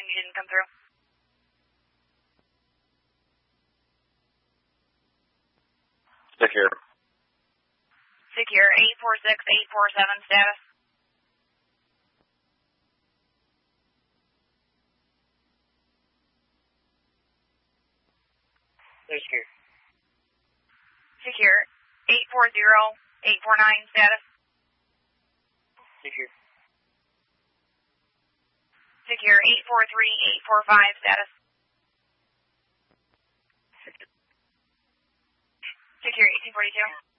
you didn't come through. Secure. Secure, 846-847 status. Secure. Secure, 840-849 status. Secure. Secure, 843-845 status. Secure, 1842.